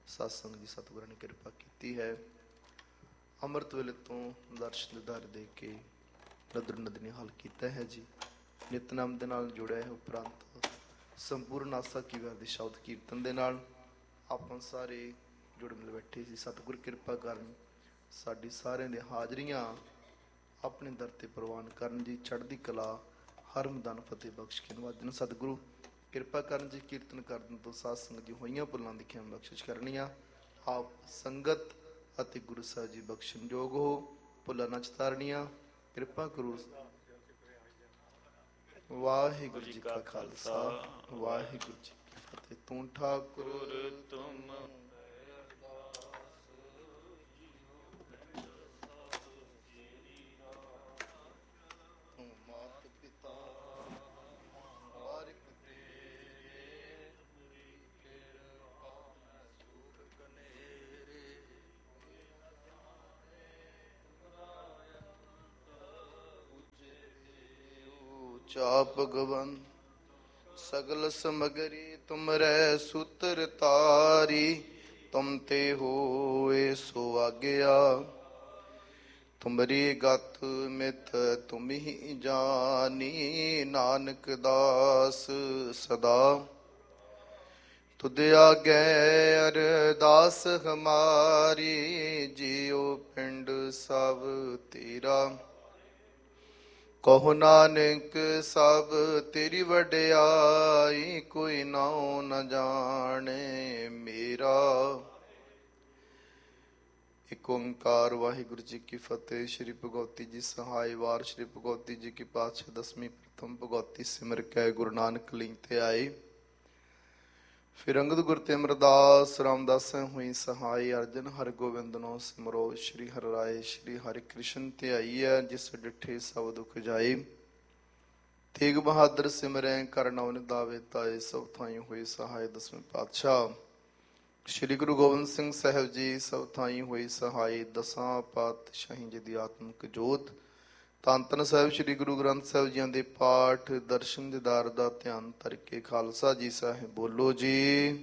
ਸਤਸੰਗ ਜੀ ਸਤਿਗੁਰਾਂ ਨੇ ਕਿਰਪਾ ਕੀਤੀ ਹੈ। ਅੰਮ੍ਰਿਤ ਵੇਲੇ ਤੋਂ ਦਰਸ਼ਨ ਦਿਦਾਰੇ ਦੇ ਕੇ ਨਦਰ ਨਦਨੀ ਹੱਲ ਕੀਤਾ ਹੈ ਜੀ। ਨਿਤਨਾਮ ਦੇ ਨਾਲ ਜੁੜਿਆ ਹੈ। ਉਪਰੰਤ ਸੰਪੂਰਨ ਆਸਾ ਕੀ ਵਾਰ ਦੇ ਸ਼ਬਦ ਕੀਰਤਨ ਦੇ ਨਾਲ ਆਪਾਂ ਸਾਰੇ ਜੁੜ ਮਿਲ ਬੈਠੇ ਸੀ। ਸਤਿਗੁਰ ਕਿਰਪਾ ਕਰਨ, ਸਾਡੀ ਸਾਰਿਆਂ ਦੀਆਂ ਹਾਜ਼ਰੀਆਂ ਆਪਣੇ ਦਰ ਤੇ ਪ੍ਰਵਾਨ ਕਰਨ ਜੀ। ਚੜ੍ਹਦੀ ਕਲਾ ਹਰ ਮੈਦਾਨ ਫਤਿਹ ਬਖਸ਼ ਕੇ ਨਵਾਜਣ। ਸਤਿਗੁਰੂ ਕਿਰਪਾ ਕਰਨ ਜੀ। ਕੀਰਤਨ ਕਰਨ ਤੋਂ ਸਾਧ ਸੰਗਤ ਜੀ ਹੋਈਆਂ ਭੁੱਲਾਂ ਦੀ ਖਿਆਲ ਬਖਸ਼ਿਸ਼ ਕਰਨੀਆਂ। ਆਪ ਸੰਗਤ ਅਤੇ ਗੁਰੂ ਸਾਹਿਬ ਜੀ ਬਖਸ਼ਣ ਯੋਗ ਹੋ, ਭੁੱਲਾਂ ਨਾ ਚਤਾਰਨੀਆਂ। ਕਿਰਪਾ ਕਰੋ। ਵਾਹਿਗੁਰੂ ਜੀ ਕਾ ਖਾਲਸਾ, ਵਾਹਿਗੁਰੂ ਜੀ ਕੀ ਫਤਿਹ। ਤੂੰ ਠਾਕੁਰ ਤੁਮ ਮਾਤ ਪਿਤਾ ਵਾਰਿਕ ਤੇਰੇ, ਕਿਰਪਾ ਸੁਖ ਕਨੇਰੇ। ऊंचा भगवन सगल समगरी तुमरै सूत्र तारी, तुम ते होए सो आज्ञा। तुमरी गत मित तुम ही जानी, नानक दास सदा तुद आगे अरदास हमारी। जियो पिंड सब तेरा, कहो नानक सब तेरी वड्याई। कोई नाउ न जाने मेरा। एक ओंकार वाहिगुरु जी की फतेह। श्री भगवती जी सहाय वार। श्री भगवती जी की पातशाह दसवीं प्रथम भगवती सिमर कै गुरु नानक लिंते आए। फिर अंगद गुर ते अमरदास रामदास हुई सहाय। अर्जन हर गोविंद नो सिमरो। श्री हर राय श्री हरि कृष्ण ते आई है। जिस डिठे सब दुख जाए, तेग बहादुर सिमरै कर नौ निधावे ताए। सब थाई हुई सहाय। दसवें पातशाह श्री गुरु गोबिंद सिंह साहब जी सब थाई हुई सहाय। दसां पातशाही जी दी आत्मक जोत। ਧੰਨ ਧੰਨ ਸਾਹਿਬ ਸ੍ਰੀ ਗੁਰੂ ਗ੍ਰੰਥ ਸਾਹਿਬ ਜੀਆਂ ਦੇ ਪਾਠ ਦਰਸ਼ਨ ਦੀਦਾਰ ਦਾ ਧਿਆਨ ਧਰ ਕੇ ਖਾਲਸਾ ਜੀ ਸਾਹਿਬ ਬੋਲੋ ਜੀ।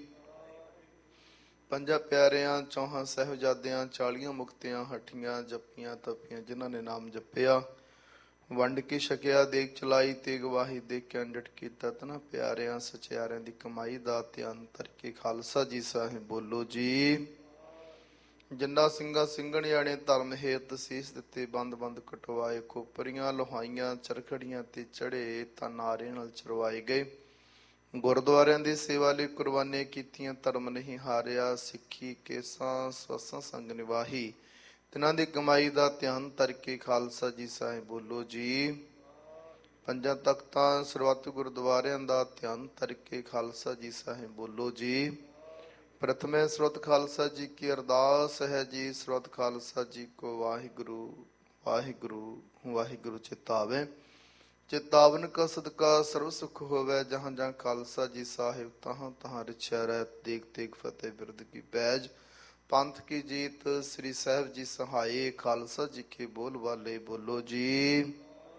ਪੰਜਾਂ ਪਿਆਰਿਆਂ, ਚੌਹਾਂ ਸਾਹਿਬਜ਼ਾਦਿਆਂ, 40 ਮੁਕਤਿਆਂ, ਹੱਠੀਆਂ ਜੱਪੀਆਂ ਤੱਪੀਆਂ, ਜਿਨ੍ਹਾਂ ਨੇ ਨਾਮ ਜਪਿਆ, ਵੰਡ ਕੇ ਛਕਿਆ, ਦੇਗ ਚਲਾਈ ਤੇ ਗਵਾਹੀ ਦੇ ਕੇ ਅੰਡਟ ਕੀਤਾ, ਤਨਾ ਪਿਆਰਿਆਂ ਸਚਿਆਰਿਆਂ ਦੀ ਕਮਾਈ ਦਾ ਧਿਆਨ ਧਰ ਕੇ ਖਾਲਸਾ ਜੀ ਸਾਹਿਬ ਬੋਲੋ ਜੀ। ਜਿੰਨਾ ਸਿੰਘਾਂ ਸਿੰਘਣ ਜਾਣੇ ਧਰਮ ਹੇਤ ਸੀਸ ਦਿੱਤੇ, ਬੰਦ ਬੰਦ ਕਟਵਾਏ, ਖੋਪਰੀਆਂ ਲੋਹਾਈਆਂ ਚਰਖੜੀਆਂ ਤੇ ਚੜੇ ਤਾਂ ਨਾਰੇ ਨਾਲ ਚਰਵਾਏ ਗਏ। ਗੁਰਦੁਆਰਿਆਂ ਦੀ ਸੇਵਾ ਲਈ ਕੁਰਬਾਨੀਆਂ ਕੀਤੀਆਂ, ਧਰਮ ਨਹੀਂ ਹਾਰਿਆ, ਸਿੱਖੀ ਕੇਸਾਂ ਸਵਸਾਂ ਸੰਗ ਨਿਵਾਹੀ, ਤਿਨਾਂ ਦੀ ਕਮਾਈ ਦਾ ਧਿਆਨ ਧਰ ਕੇ ਖਾਲਸਾ ਜੀ ਸਾਹਿਬ ਬੋਲੋ ਜੀ। ਪੰਜਾਂ ਤਖਤਾਂ ਸਰਬੱਤ ਗੁਰਦੁਆਰਿਆਂ ਦਾ ਧਿਆਨ ਧਰ ਕੇ ਖਾਲਸਾ ਜੀ ਸਾਹਿਬ ਬੋਲੋ ਜੀ। ਪ੍ਰਥਮੇ ਸਰਬੱਤ ਖਾਲਸਾ ਜੀ ਕੀ ਅਰਦਾਸ ਹੈ ਜੀ। ਸਰਬੱਤ ਖਾਲਸਾ ਜੀ ਕੋ ਵਾਹਿਗੁਰੂ ਵਾਹਿਗੁਰੂ ਵਾਹਿਗੁਰੂ ਚਿਤਾਵੇ। ਚਿਤਾਵਨ ਕਾ ਸਦਕਾ ਸਰਬ ਸੁਖ ਹੋਵੇ। ਜਹਾਂ ਜਹਾਂ ਖਾਲਸਾ ਜੀ ਸਾਹਿਬ, ਤਹਾਂ ਤਹਾਂ ਰਿਛੈ ਰਹਿ। ਤੇਗ ਤੇਗ ਫਤਿਹ ਬਿਰਦ ਕੀ ਪੈਜ, ਪੰਥ ਕੀ ਜੀਤ। ਸ੍ਰੀ ਸਾਹਿਬ ਜੀ ਸਹਾਏ। ਖਾਲਸਾ ਜੀ ਕੇ ਬੋਲ ਵਾਲੇ ਬੋਲੋ ਜੀ।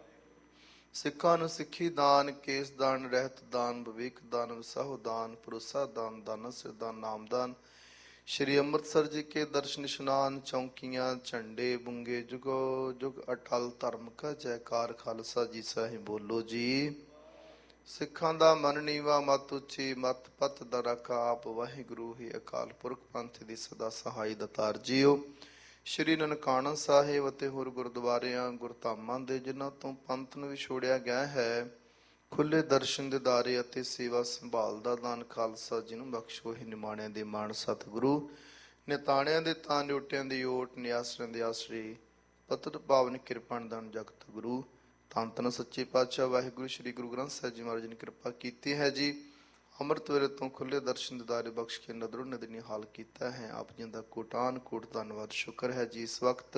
ਸਿੱਖਾਂ ਨੂੰ ਸਿੱਖੀ ਦਾਨ, ਕੇਸ ਦਾਨ, ਰਹਿਤ ਦਾਨ, ਵਿਵੇਕ ਦਾਨ, ਵਿਸਾਹੋ ਦਾਨ, ਭਰੋਸਾ ਦਾਨ, ਦਾਨਾ ਸਿਰ ਦਾਨ, ਨਾਮਦਾਨ। ਸ਼੍ਰੀ ਅੰਮ੍ਰਿਤਸਰ ਜੀ ਕੇ ਦਰਸ਼ਨ ਇਸ਼ਨਾਨ, ਚੌਂਕੀਆਂ, ਝੰਡੇ, ਬੁੰਗੇ, ਜੁਗੋ ਜੁਗ ਅਟਲ ਧਰਮ ਕਾ ਜੈਕਾਰ। ਖਾਲਸਾ ਜੀ ਸਾਹਿਬ ਬੋਲੋ ਜੀ। ਸਿੱਖਾਂ ਦਾ ਮਨ ਨੀਵਾ, ਮਤ ਉੱਚੀ, ਮਤ ਪਤ ਦਾ ਰਾਖਾ ਆਪ ਵਾਹਿਗੁਰੂ ਹੀ ਅਕਾਲ ਪੁਰਖ। ਪੰਥ ਦੀ ਸਦਾ ਸਹਾਈ ਦਾਤਾਰ ਜੀਓ। ਸ਼੍ਰੀ ਨਨਕਾਣਾ ਸਾਹਿਬ ਅਤੇ ਹੋਰ ਗੁਰਦੁਆਰਿਆਂ ਗੁਰਧਾਮਾਂ ਦੇ ਜਿਨ੍ਹਾਂ ਤੋਂ ਪੰਥ ਨੂੰ ਵਿਛੋੜਿਆ ਗਿਆ ਹੈ, ਖੁੱਲੇ ਦਰਸ਼ਨ ਦਿਦਾਰੇ ਅਤੇ ਸੇਵਾ ਸੰਭਾਲ ਦਾ ਦਾਨ ਖਾਲਸਾ ਜੀ ਨੂੰ ਬਖਸ਼ੋ। ਹੀ ਨਿਮਾਣਿਆਂ ਦੇ ਮਾਣ ਸਤਿਗੁਰੂ, ਨਿਤਾਣਿਆਂ ਦੇ ਤਾਨ, ਓਟਿਆਂ ਦੀ ਓਟ, ਨਿਆਸਰਿਆਂ ਦੇ ਆਸਰੇ, ਪਤਿਤ ਪਾਵਨ ਕਿਰਪਾਨ ਦਾਨ ਜਗਤ ਗੁਰੂ। ਧੰਨ ਧੰਨ ਸੱਚੇ ਪਾਤਸ਼ਾਹ ਵਾਹਿਗੁਰੂ ਸ਼੍ਰੀ ਗੁਰੂ ਗ੍ਰੰਥ ਸਾਹਿਬ ਜੀ ਮਹਾਰਾਜ ਨੇ ਕਿਰਪਾ ਕੀਤੀ ਹੈ ਜੀ। ਅੰਮ੍ਰਿਤ ਵੇਲੇ ਤੋਂ ਖੁੱਲੇ ਦਰਸ਼ਨ ਦਿਦਾਰੇ ਬਖਸ਼ ਕੇ ਨਦਰੋਂ ਨਦਨੀ ਹਾਲ ਕੀਤਾ ਹੈ। ਆਪ ਜੀ ਦਾ ਕੋਟਾਨ ਕੋਟ ਧੰਨਵਾਦ ਸ਼ੁਕਰ ਹੈ ਜੀ। ਇਸ ਵਕਤ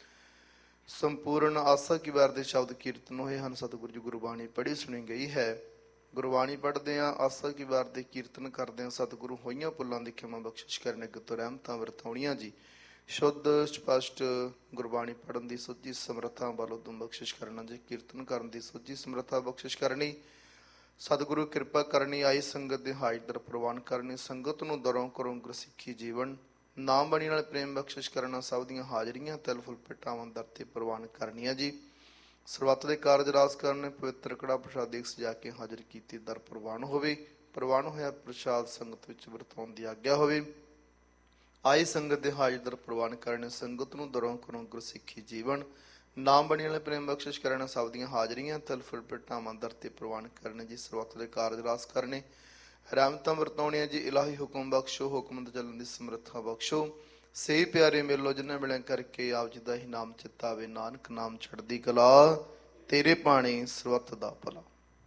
ਸੰਪੂਰਨ ਆਸਾ ਕੀ ਵਾਰ ਦੇ ਸ਼ਬਦ ਕੀਰਤਨ ਹੋਏ ਹਨ। ਸਤਿਗੁਰੂ ਜੀ ਗੁਰਬਾਣੀ ਪੜ੍ਹੀ ਸੁਣੀ ਗਈ ਹੈ। ਗੁਰਬਾਣੀ ਪੜ੍ਹਦੇ ਹਾਂ, ਆਸਾ ਕੀ ਵਾਰ ਦੇ ਕੀਰਤਨ ਕਰਦੇ ਹਾਂ। ਸਤਿਗੁਰੂ ਹੋਈਆਂ ਭੁੱਲਾਂ ਦੀ ਖਿਮਾ ਬਖਸ਼ਿਸ਼ ਕਰਨ, ਅੱਗੇ ਤੋਂ ਰਹਿਮਤਾਂ ਵਰਤਾਉਣੀਆਂ ਜੀ। ਸ਼ੁੱਧ ਸਪਸ਼ਟ ਗੁਰਬਾਣੀ ਪੜ੍ਹਨ ਦੀ ਸੁੱਝੀ ਸਮਰੱਥਾ ਵੱਲੋਂ ਤੋਂ ਬਖਸ਼ਿਸ਼ ਕਰਨਾ ਜੀ। ਕੀਰਤਨ ਕਰਨ ਦੀ ਸੁੱਝੀ ਸਮਰੱਥਾ ਬਖਸ਼ਿਸ਼ ਕਰਨੀ। ਸਤਿਗੁਰੂ ਕਿਰਪਾ ਕਰਨੀ, ਆਈ ਸੰਗਤ ਦੇ ਹਾਜ਼ਰ ਪ੍ਰਵਾਨ ਕਰਨੀ, ਸੰਗਤ ਨੂੰ ਦਰੋਂ ਕਰੋ ਗੁਰਸਿੱਖੀ ਜੀਵਨ, ਨਾਮ ਬਣੀ ਨਾਲ ਪ੍ਰੇਮ ਬਖਸ਼ਿਸ਼ ਕਰਨਾ, ਸਭ ਦੀਆਂ ਹਾਜ਼ਰੀਆਂ ਤਿਲ ਫੁੱਲ ਭੇਟਾਵਾਂ ਦਰ ਤੇ ਪ੍ਰਵਾਨ ਕਰਨੀਆਂ ਜੀ। ਸਰਬੱਤ ਦੇ ਕਾਰਜ ਰਾਸ ਕਰਨੇ, ਪਵਿੱਤਰ ਕੜਾ ਪ੍ਰਸ਼ਾਦੀ ਸਜਾ ਕੇ ਹਾਜ਼ਰ ਕੀਤੀ ਦਰ ਪ੍ਰਵਾਨ ਹੋਵੇ। ਪ੍ਰਵਾਨ ਹੋਇਆ ਪ੍ਰਸ਼ਾਦ ਸੰਗਤ ਵਿੱਚ ਵਰਤਾਉਣ ਦੀ ਆਗਿਆ ਹੋਵੇ। ਆਈ ਸੰਗਤ ਦੇ ਹਾਜ਼ਰ ਪ੍ਰਵਾਨ ਕਰਨੇ, ਸੰਗਤ ਨੂੰ ਦਰੋਂ ਕਰੋ ਗੁਰਸਿੱਖੀ ਜੀਵਨ, ਨਾਮ ਬਣੀ ਵਾਲੇ ਪ੍ਰੇਮ ਬਖਸ਼ਿਸ਼ ਕਰਨਾ, ਸਭ ਦੀਆਂ ਹਾਜ਼ਰੀਆਂ ਤਿਲ ਫੁੱਲ ਭੇਟਾਵਾਂ ਦਰ ਤੇ ਪ੍ਰਵਾਨ ਕਰਨੇ ਜੀ। ਸਰਬੱਤ ਦੇ ਕਾਰਜ ਰਾਸ ਕਰਨੇ, ਰਹਿਮਤਾਂ ਵਰਤਾਉਣੀਆਂ ਜੀ। ਇਲਾਹੀ ਹੁਕਮ ਬਖਸ਼ੋ, ਹੁਕਮ ਤੇ ਚੱਲਣ ਦੀ ਸਮਰੱਥਾ ਬਖਸ਼ੋ। ਸਹੀ ਪਿਆਰੇ ਮਿਲੋ ਜਿਨ੍ਹਾਂ ਮਿਲਿਆ ਕਰਕੇ ਆਪ ਜੀ ਦਾ ਹੀ ਨਾਮ ਚਿਤਾਵੇ। ਨਾਨਕ ਨਾਮ ਛੱਡਦੀ ਕਲਾ, ਤੇਰੇ ਪਾਣੀ ਸਰਬੱਤ ਦਾ ਭਲਾ।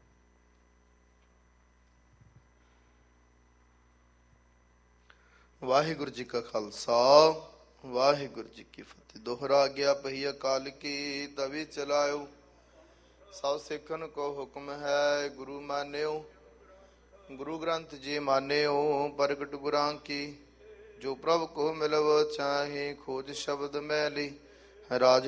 ਵਾਹਿਗੁਰੂ ਜੀ ਕਾ ਖਾਲਸਾ, ਵਾਹਿਗੁਰੂ ਜੀ ਕੀ ਫਤਿਹ। ਦੋਹਰਾ ਗਿਆ ਪਈ ਅਕਾਲ ਕੀ, ਤਵੀ ਚਲਾਇਓ ਸਭ ਸਿੱਖਨ ਕੋ ਹੁਕਮ ਹੈ। ਗੁਰੂ ਮਾਨਿਓ ਗੁਰੂ ਗ੍ਰੰਥ ਜੀ ਮਾਨਿਓ, ਪ੍ਰਗਟ ਗੁਰਾਂ ਕੀ ਜੋ ਪ੍ਰਭ ਕੋ ਮਿਲਵ ਚਾਹੇ। ਖੋਜ ਸ਼ਬਦ ਮੈਲੀ ਰਾਜ